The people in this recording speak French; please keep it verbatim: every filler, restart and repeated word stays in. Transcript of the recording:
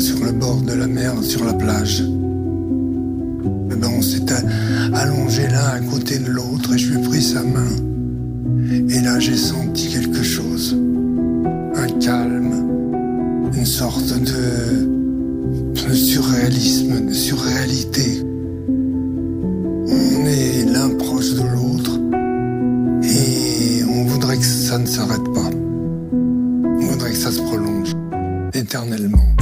sur le bord de la mer, sur la plage. Et ben on s'est allongé l'un à côté de l'autre et je lui ai pris sa main. Et là j'ai senti quelque chose, un calme, une sorte de, de surréalisme, de surréalité. On est l'un proche de l'autre et on voudrait que ça ne s'arrête pas. On voudrait que ça se prolonge éternellement.